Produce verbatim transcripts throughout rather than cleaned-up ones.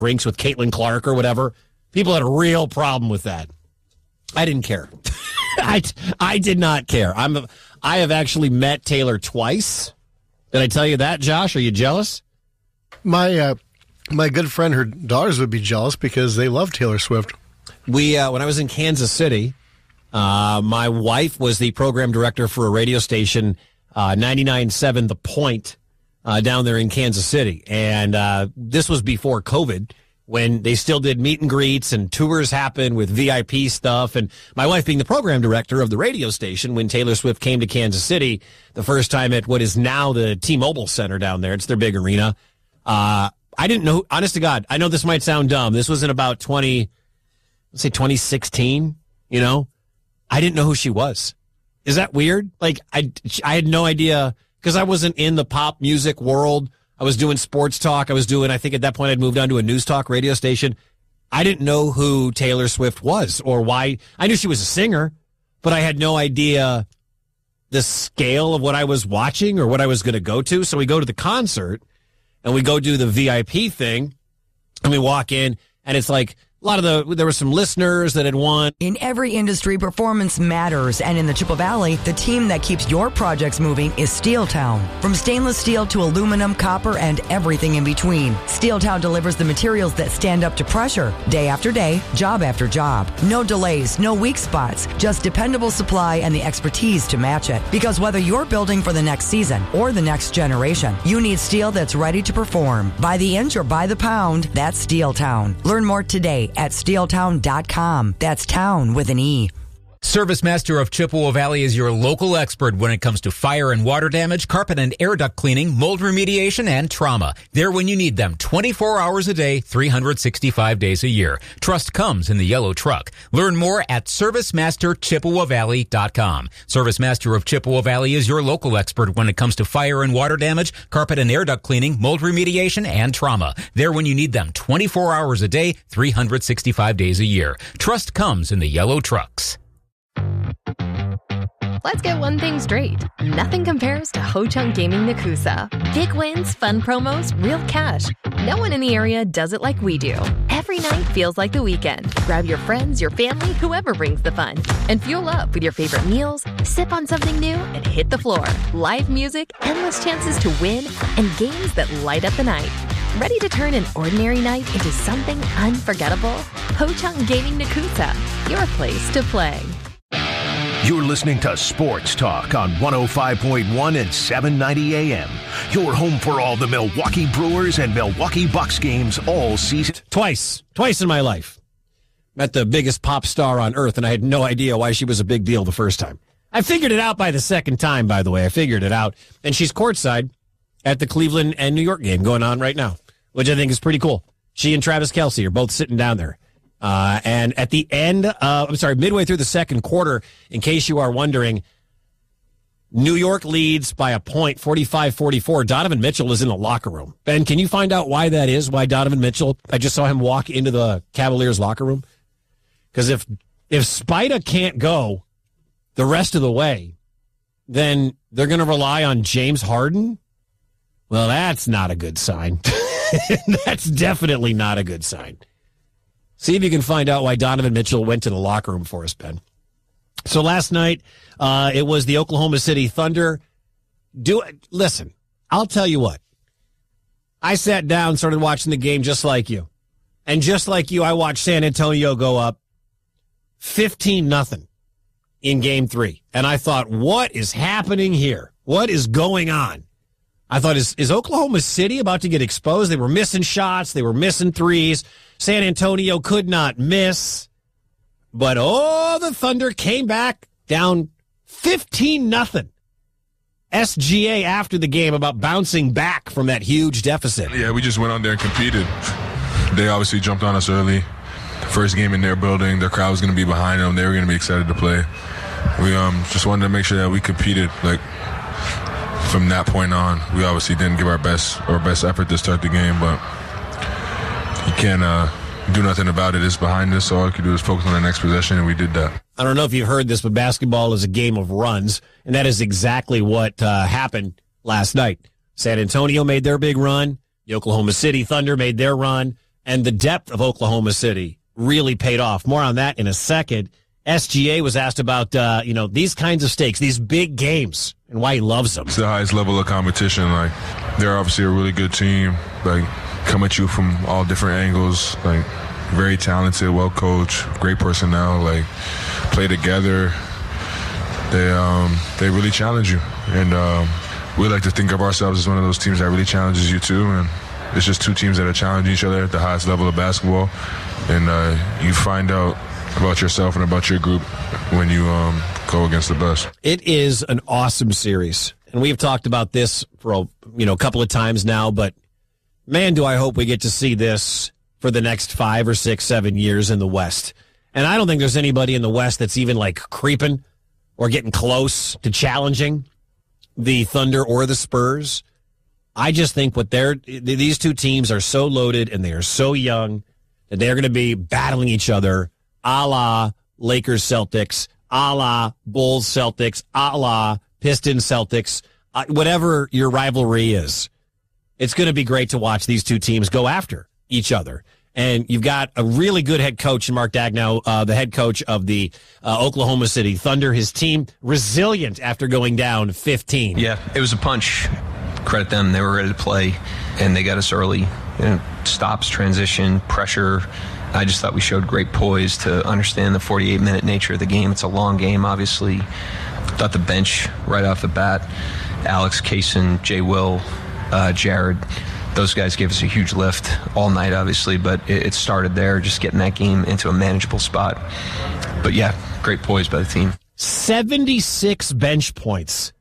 drinks with Caitlin Clark or whatever. People had a real problem with that. I didn't care. I, I did not care. I'm I have actually met Taylor twice. Did I tell you that, Josh? Are you jealous? My uh, my good friend, her daughters would be jealous because they love Taylor Swift. We uh, when I was in Kansas City, uh, my wife was the program director for a radio station, uh, ninety-nine point seven The Point, uh, down there in Kansas City. And uh, this was before COVID, when they still did meet and greets and tours happened with V I P stuff. And my wife being the program director of the radio station, when Taylor Swift came to Kansas City the first time at what is now the T-Mobile Center down there, it's their big arena. Uh, I didn't know, honest to God, I know this might sound dumb. This was in about twenty, let's say twenty sixteen, you know? I didn't know who she was. Is that weird? Like, I, I had no idea, because I wasn't in the pop music world. I was doing sports talk. I was doing, I think at that point I'd moved on to a news talk radio station. I didn't know who Taylor Swift was or why. I knew she was a singer, but I had no idea the scale of what I was watching or what I was going to go to. So we go to the concert and we go do the V I P thing and we walk in and it's like, a lot of the, there were some listeners that had won. In every industry, performance matters. And in the Chippewa Valley, the team that keeps your projects moving is Steeltown. From stainless steel to aluminum, copper, and everything in between, Steeltown delivers the materials that stand up to pressure. Day after day, job after job. No delays, no weak spots, just dependable supply and the expertise to match it. Because whether you're building for the next season or the next generation, you need steel that's ready to perform. By the inch or by the pound, that's Steeltown. Learn more today at steeltown dot com. That's town with an E. ServiceMaster of Chippewa Valley is your local expert when it comes to fire and water damage, carpet and air duct cleaning, mold remediation, and trauma. They're when you need them, twenty-four hours a day, three hundred sixty-five days a year. Trust comes in the yellow truck. Learn more at service master chippewa valley dot com. ServiceMaster of Chippewa Valley is your local expert when it comes to fire and water damage, carpet and air duct cleaning, mold remediation, and trauma. They're when you need them, twenty-four hours a day, three hundred sixty-five days a year. Trust comes in the yellow trucks. Let's get one thing straight. Nothing compares to Ho-Chunk Gaming Nakusa. Big wins, fun promos, real cash. No one in the area does it like we do. Every night feels like the weekend. Grab your friends, your family, whoever brings the fun. And fuel up with your favorite meals, sip on something new, and hit the floor. Live music, endless chances to win, and games that light up the night. Ready to turn an ordinary night into something unforgettable? Ho-Chunk Gaming Nakusa, your place to play. You're listening to Sports Talk on one oh five point one and seven ninety A M. Your home for all the Milwaukee Brewers and Milwaukee Bucks games all season. Twice. Twice in my life. Met the biggest pop star on earth, and I had no idea why she was a big deal the first time. I figured it out by the second time, by the way. I figured it out. And she's courtside at the Cleveland and New York game going on right now, which I think is pretty cool. She and Travis Kelce are both sitting down there. Uh, and at the end, uh, I'm sorry, midway through the second quarter, in case you are wondering, New York leads by a point, forty-five forty-four. Donovan Mitchell is in the locker room. Ben, can you find out why that is, why Donovan Mitchell, I just saw him walk into the Cavaliers locker room? Because if, if Spida can't go the rest of the way, then they're going to rely on James Harden? Well, that's not a good sign. That's definitely not a good sign. See if you can find out why Donovan Mitchell went to the locker room for us, Ben. So last night, uh, it was the Oklahoma City Thunder. Do Listen, I'll tell you what. I sat down, started watching the game just like you. And just like you, I watched San Antonio go up fifteen nothing in game three. And I thought, what is happening here? What is going on? I thought, is, is Oklahoma City about to get exposed? They were missing shots. They were missing threes. San Antonio could not miss. But, oh, the Thunder came back down fifteen nothing. S G A after the game about bouncing back from that huge deficit. Yeah, we just went on there and competed. They obviously jumped on us early. First game in their building. Their crowd was going to be behind them. They were going to be excited to play. We um just wanted to make sure that we competed, like, from that point on. We obviously didn't give our best our best effort to start the game, but you can't uh, do nothing about it. It's behind us, so all you can do is focus on the next possession, and we did that. I don't know if you've heard this, but basketball is a game of runs, and that is exactly what uh, happened last night. San Antonio made their big run. The Oklahoma City Thunder made their run. and the depth of Oklahoma City really paid off. More on that in a second. S G A was asked about, uh, you know, these kinds of stakes, these big games, and why he loves them. It's the highest level of competition. Like, they're obviously a really good team. Like, come at you from all different angles. Like, very talented, well coached, great personnel. Like, play together. They um they really challenge you, and um, we like to think of ourselves as one of those teams that really challenges you too. And it's just two teams that are challenging each other at the highest level of basketball, and uh, you find out about yourself and about your group when you um, go against the best. It is an awesome series, and we've talked about this for a, you know a couple of times now. But man, do I hope we get to see this for the next five or six, seven years in the West. And I don't think there's anybody in the West that's even like creeping or getting close to challenging the Thunder or the Spurs. I just think what they're these two teams are so loaded and they are so young that they're going to be battling each other, a la Lakers Celtics, a la Bulls Celtics, a la Pistons Celtics, uh, whatever your rivalry is. It's going to be great to watch these two teams go after each other. And you've got a really good head coach in Mark Daigneault, uh, the head coach of the uh, Oklahoma City Thunder. His team resilient after going down fifteen. Yeah, it was a punch. Credit them. They were ready to play, and they got us early. You know, stops, transition, pressure. I just thought we showed great poise to understand the forty-eight minute nature of the game. It's a long game, obviously. Thought the bench right off the bat, Alex, Kaysen, Jay Will, uh, Jared, those guys gave us a huge lift all night, obviously, but it, it started there, just getting that game into a manageable spot. But yeah, great poise by the team. seventy-six bench points.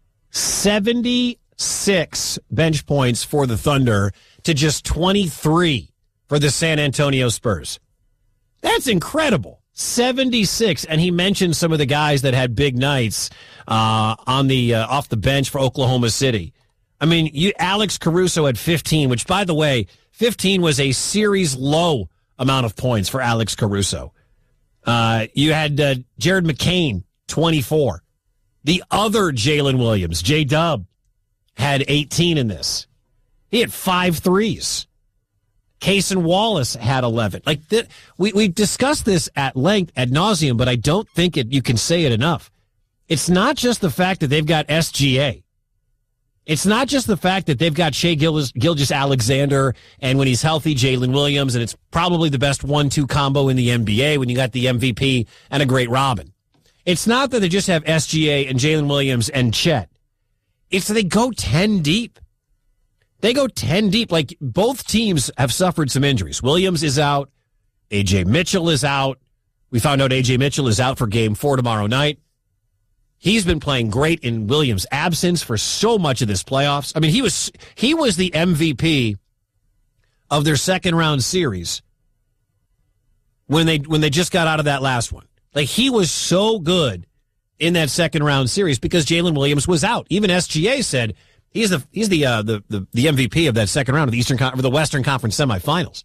seventy-six bench points for the Thunder to just twenty-three for the San Antonio Spurs. That's incredible. seventy-six. And he mentioned some of the guys that had big nights uh, on the uh, off the bench for Oklahoma City. I mean, you, Alex Caruso had fifteen, which, by the way, fifteen was a series low amount of points for Alex Caruso. Uh, you had uh, Jared McCain, twenty-four. The other Jalen Williams, J-Dub, had eighteen in this. He had five threes. Kaysen Wallace had eleven. Like th- we we discussed this at length, ad nauseum, but I don't think it. You can say it enough. It's not just the fact that they've got S G A. It's not just the fact that they've got Shai Gilgeous-Alexander, and when he's healthy, Jalen Williams, and it's probably the best one two combo in the N B A when you got the M V P and a great Robin. It's not that they just have S G A and Jalen Williams and Chet. It's that they go ten deep. They go ten deep. Like, both teams have suffered some injuries. Williams is out. A J Mitchell is out. We found out A J Mitchell is out for game four tomorrow night. He's been playing great in Williams' absence for so much of this playoffs. I mean, he was he was the M V P of their second round series when they when they just got out of that last one. Like, he was so good in that second round series because Jalen Williams was out. Even S G A said he's the he's the uh, the, the the M V P of that second round of the Eastern Con- or the Western Conference semifinals.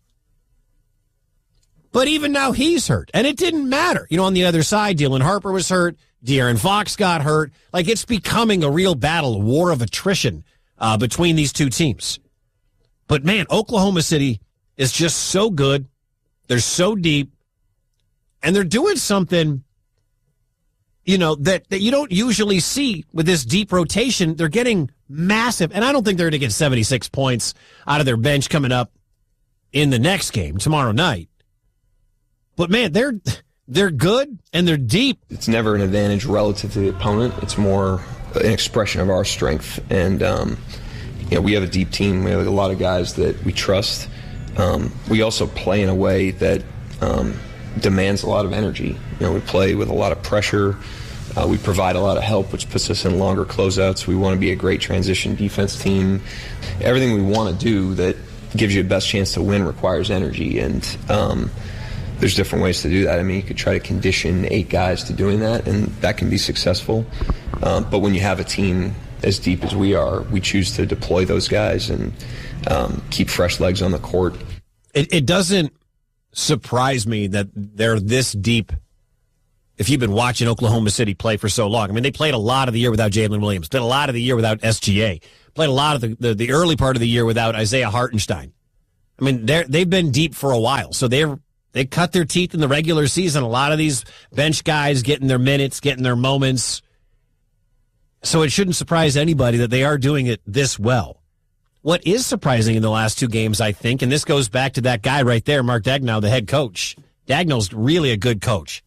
But even now he's hurt, and it didn't matter. You know, on the other side, Dylan Harper was hurt. De'Aaron Fox got hurt. Like, it's becoming a real battle, a war of attrition uh, between these two teams. But, man, Oklahoma City is just so good. They're so deep. And they're doing something, you know, that, that you don't usually see with this deep rotation. They're getting massive. And I don't think they're going to get seventy-six points out of their bench coming up in the next game tomorrow night. But, man, they're... They're good, and they're deep. It's never an advantage relative to the opponent. It's more an expression of our strength. And, um, you know, we have a deep team. We have a lot of guys that we trust. Um, we also play in a way that um, demands a lot of energy. You know, we play with a lot of pressure. Uh, we provide a lot of help, which puts us in longer closeouts. We want to be a great transition defense team. Everything we want to do that gives you the best chance to win requires energy. And, um, there's different ways to do that. I mean, you could try to condition eight guys to doing that, and that can be successful. Um, but when you have a team as deep as we are, we choose to deploy those guys and um, keep fresh legs on the court. It, it doesn't surprise me that they're this deep if you've been watching Oklahoma City play for so long. I mean, they played a lot of the year without Jalen Williams, played a lot of the year without S G A, played a lot of the, the, the early part of the year without Isaiah Hartenstein. I mean, they're, they've been deep for a while, so they're they cut their teeth in the regular season. A lot of these bench guys getting their minutes, getting their moments. So it shouldn't surprise anybody that they are doing it this well. What is surprising in the last two games, I think, and this goes back to that guy right there, Mark Daigneault, the head coach. Daigneault's really a good coach.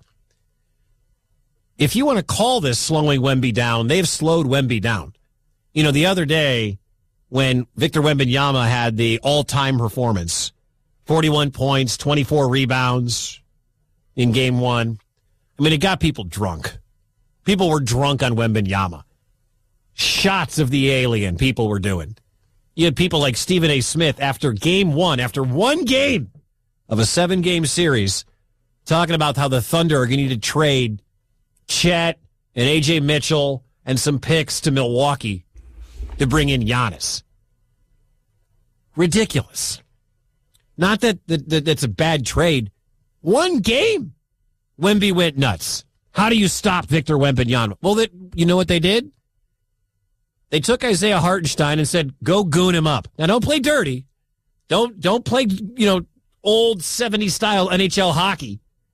If you want to call this slowing Wemby down, they've slowed Wemby down. You know, the other day when Victor Wembanyama had the all-time performance, forty-one points, twenty-four rebounds in game one, I mean, it got people drunk. People were drunk on Wembanyama. Shots of the alien people were doing. You had people like Stephen A. Smith after game one, after one game of a seven-game series, talking about how the Thunder are going to need to trade Chet and A J Mitchell and some picks to Milwaukee to bring in Giannis. Ridiculous. Not that, that, that that's a bad trade. One game, Wemby went nuts. How do you stop Victor Wembanyama? Well, that, you know what they did? They took Isaiah Hartenstein and said, go goon him up. Now, don't play dirty. Don't don't play, you know, old seventies-style N H L hockey.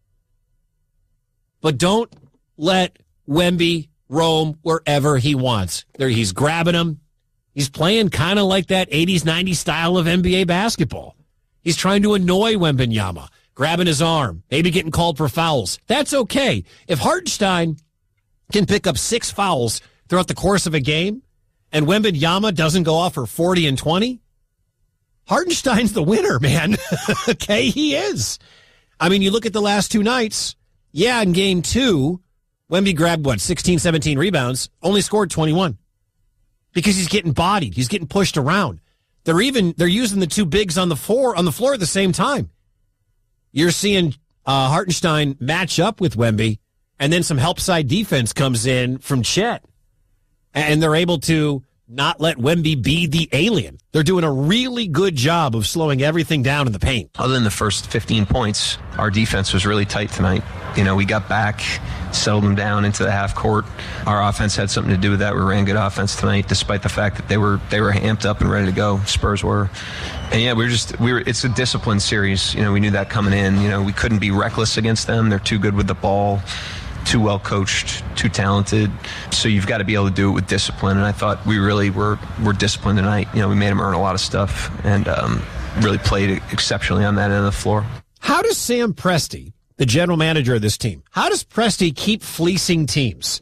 But don't let Wemby roam wherever he wants. There, he's grabbing him. He's playing kind of like that eighties, nineties style of N B A basketball. He's trying to annoy Wembanyama, grabbing his arm, maybe getting called for fouls. That's okay. If Hartenstein can pick up six fouls throughout the course of a game, and Wembanyama doesn't go off for forty and twenty, Hartenstein's the winner, man. Okay, he is. I mean, you look at the last two nights. Yeah, in game two, Wemby grabbed, what, sixteen, seventeen rebounds, only scored twenty-one. Because he's getting bodied. He's getting pushed around. They're even, they're using the two bigs on the floor, on the floor at the same time. You're seeing uh, Hartenstein match up with Wemby, and then some help side defense comes in from Chet. And they're able to not let Wemby be the alien. They're doing a really good job of slowing everything down in the paint. Other than the first fifteen points, our defense was really tight tonight. You know, we got back, settled them down into the half court. Our offense had something to do with that. We ran good offense tonight, despite the fact that they were they were amped up and ready to go. Spurs were. And yeah, we were just we were. It's a disciplined series. You know, we knew that coming in. You know, we couldn't be reckless against them. They're too good with the ball. Too well coached, too talented. So you've got to be able to do it with discipline. And I thought we really were were disciplined tonight. You know, we made them earn a lot of stuff and um, really played exceptionally on that end of the floor. How does Sam Presti, the general manager of this team, how does Presti keep fleecing teams?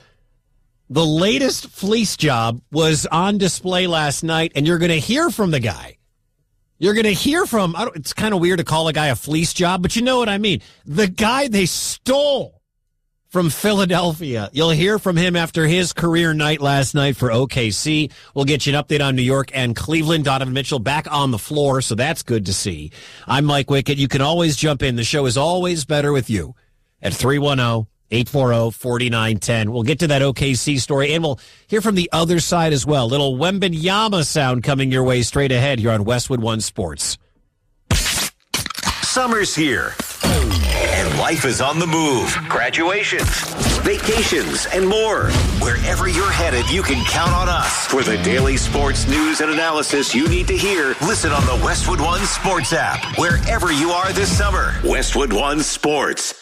The latest fleece job was on display last night, and you're going to hear from the guy. You're going to hear from, I don't, it's kind of weird to call a guy a fleece job, but you know what I mean. The guy they stole from Philadelphia. You'll hear from him after his career night last night for O K C. We'll get you an update on New York and Cleveland. Donovan Mitchell back on the floor, so that's good to see. I'm Mike Wickett. You can always jump in. The show is always better with you at three one zero, eight four zero, four nine one zero. We'll get to that O K C story, and we'll hear from the other side as well. Little Wembanyama sound coming your way straight ahead here on Westwood One Sports. Summer's here. And life is on the move. Graduations, vacations, and more. Wherever you're headed, you can count on us. For the daily sports news and analysis you need to hear, listen on the Westwood One Sports app. Wherever you are this summer, Westwood One Sports.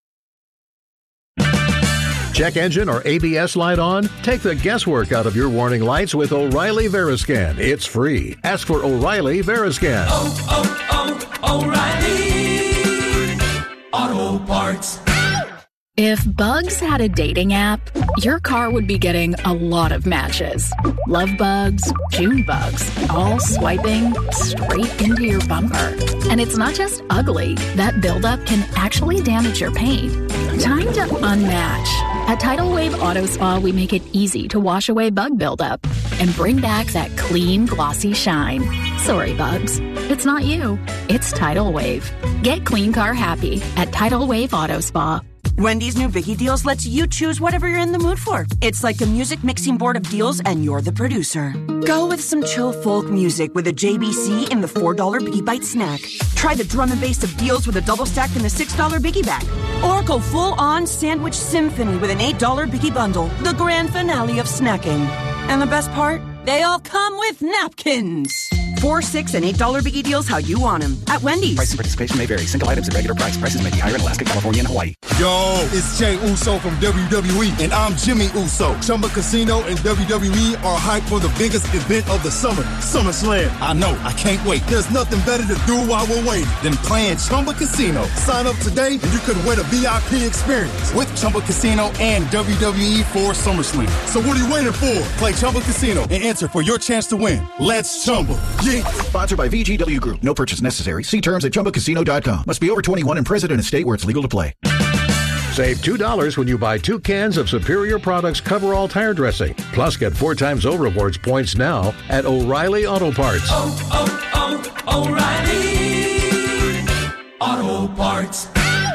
Check engine or A B S light on? Take the guesswork out of your warning lights with O'Reilly Veriscan. It's free. Ask for O'Reilly Veriscan. Oh, oh, O'Reilly Auto Parts. If Bugs had a dating app, your car would be getting a lot of matches. Love bugs, June bugs, all swiping straight into your bumper. And it's not just ugly. That buildup can actually damage your paint. Time to unmatch. At Tidal Wave Auto Spa, we make it easy to wash away bug buildup and bring back that clean, glossy shine. Sorry, bugs. It's not you. It's Tidal Wave. Get clean car happy at Tidal Wave Auto Spa. Wendy's new Biggie Deals lets you choose whatever you're in the mood for. It's like a music mixing board of deals, and you're the producer. Go with some chill folk music with a J B C in the four dollar Biggie Bite snack. Try the drum and bass of deals with a double stack in the six dollar Biggie Bag. Or go full-on sandwich symphony with an eight dollar Biggie Bundle. The grand finale of snacking. And the best part? They all come with napkins. Four, six, and eight dollar biggie deals how you want them at Wendy's. Price and participation may vary. Single items at regular price. Prices may be higher in Alaska, California, and Hawaii. Yo, it's Jay Uso from W W E, and I'm Jimmy Uso. Chumba Casino and W W E are hyped for the biggest event of the summer, SummerSlam. I know, I can't wait. There's nothing better to do while we're waiting than playing Chumba Casino. Sign up today and you could win a V I P experience with Chumba Casino and W W E for SummerSlam. So what are you waiting for? Play Chumba Casino and enter for your chance to win. Let's Chumba. Yeah. Sponsored by V G W Group. No purchase necessary. See terms at chumba casino dot com. Must be over twenty-one and present in a state where it's legal to play. Save two dollars when you buy two cans of Superior Products Coverall Tire Dressing. Plus, get four times O Rewards points now at O'Reilly Auto Parts. Oh, oh, oh, O'Reilly Auto Parts.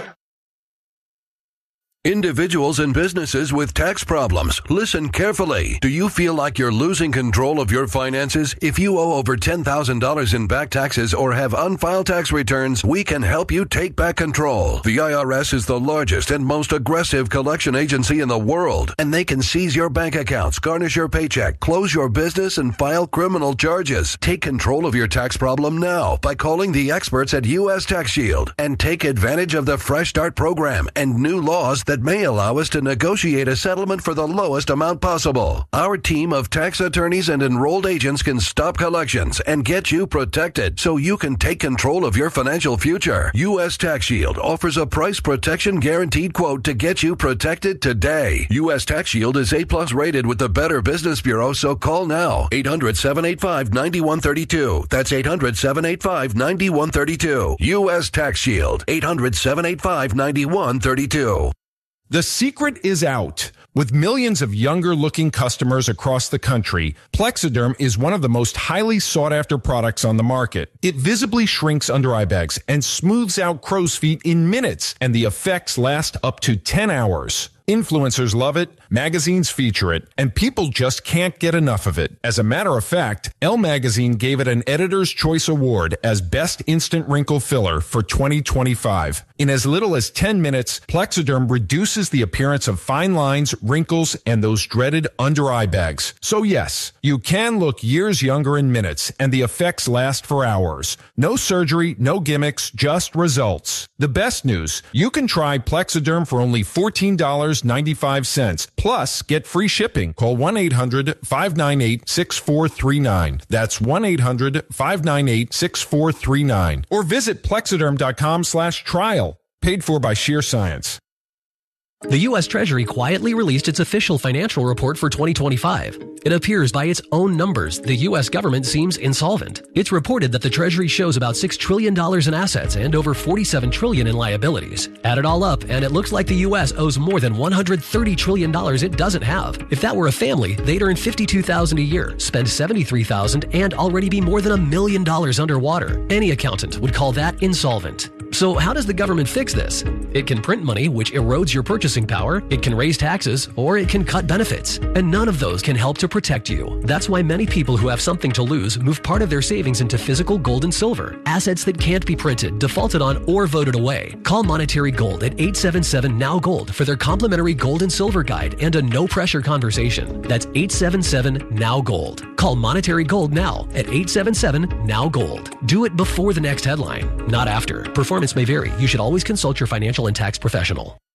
Individuals and businesses with tax problems, listen carefully. Do you feel like you're losing control of your finances? If you owe over ten thousand dollars in back taxes or have unfiled tax returns, we can help you take back control. The I R S is the largest and most aggressive collection agency in the world, and they can seize your bank accounts, garnish your paycheck, close your business, and file criminal charges. Take control of your tax problem now by calling the experts at U S Tax Shield and take advantage of the Fresh Start program and new laws that that may allow us to negotiate a settlement for the lowest amount possible. Our team of tax attorneys and enrolled agents can stop collections and get you protected so you can take control of your financial future. U S Tax Shield offers a price protection guaranteed quote to get you protected today. U S Tax Shield is A plus rated with the Better Business Bureau, so call now. eight hundred, seven eight five, nine one three two. That's eight hundred, seven eight five, nine one three two. U S Tax Shield. eight hundred, seven eight five, nine one three two. The secret is out. With millions of younger-looking customers across the country, Plexiderm is one of the most highly sought-after products on the market. It visibly shrinks under-eye bags and smooths out crow's feet in minutes, and the effects last up to ten hours. Influencers love it, magazines feature it, and people just can't get enough of it. As a matter of fact, Elle Magazine gave it an Editor's Choice Award as Best Instant Wrinkle Filler for twenty twenty-five. In as little as ten minutes, Plexiderm reduces the appearance of fine lines, wrinkles, and those dreaded under-eye bags. So yes, you can look years younger in minutes, and the effects last for hours. No surgery, no gimmicks, just results. The best news, you can try Plexiderm for only fourteen dollars and ninety-five cents. Plus, get free shipping. Call one eight hundred, five nine eight, six four three nine. That's one eight hundred, five nine eight, six four three nine. Or visit plexiderm.com slash trial. Paid for by Sheer Science. The U S Treasury quietly released its official financial report for twenty twenty-five. It appears by its own numbers, the U S government seems insolvent. It's reported that the Treasury shows about six trillion dollars in assets and over forty-seven trillion dollars in liabilities. Add it all up, and it looks like the U S owes more than one hundred thirty trillion dollars it doesn't have. If that were a family, they'd earn fifty-two thousand dollars a year, spend seventy-three thousand dollars, and already be more than a million dollars underwater. Any accountant would call that insolvent. So how does the government fix this? It can print money, which erodes your purchasing power, it can raise taxes, or it can cut benefits. And none of those can help to protect you. That's why many people who have something to lose move part of their savings into physical gold and silver, assets that can't be printed, defaulted on, or voted away. Call Monetary Gold at eight seven seven, N O W Gold for their complimentary gold and silver guide and a no-pressure conversation. That's eight seven seven, N O W Gold. Call Monetary Gold now at eight seven seven, N O W Gold. Do it before the next headline, not after. Performance may vary. You should always consult your financial and tax professional.